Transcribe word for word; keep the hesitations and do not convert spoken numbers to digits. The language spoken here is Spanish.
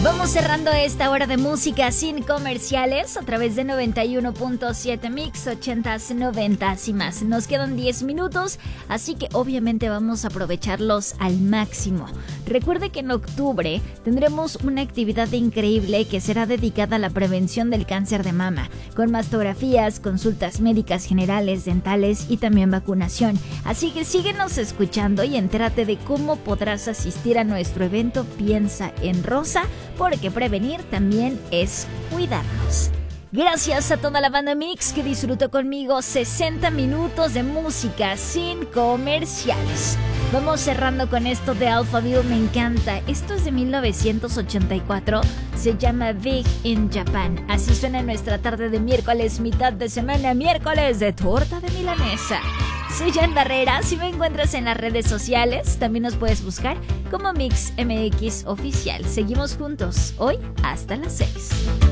Vamos cerrando esta hora de música sin comerciales a través de noventa y uno punto siete Mix, ochentas, noventas y más. Nos quedan diez minutos, así que obviamente vamos a aprovecharlos al máximo. Recuerde que en octubre tendremos una actividad increíble que será dedicada a la prevención del cáncer de mama, con mastografías, consultas médicas generales, dentales y también vacunación. Así que síguenos escuchando y entérate de cómo podrás asistir a nuestro evento Piensa en Rosa, porque prevenir también es cuidarnos. Gracias a toda la banda Mix que disfrutó conmigo sesenta minutos de música sin comerciales. Vamos cerrando con esto de Alphaville, me encanta. Esto es de mil novecientos ochenta y cuatro, se llama Big in Japan. Así suena nuestra tarde de miércoles, mitad de semana, miércoles de torta de milanesa. Soy Jan Barrera, si me encuentras en las redes sociales, también nos puedes buscar como Mix M X Oficial. Seguimos juntos, hoy hasta las seis.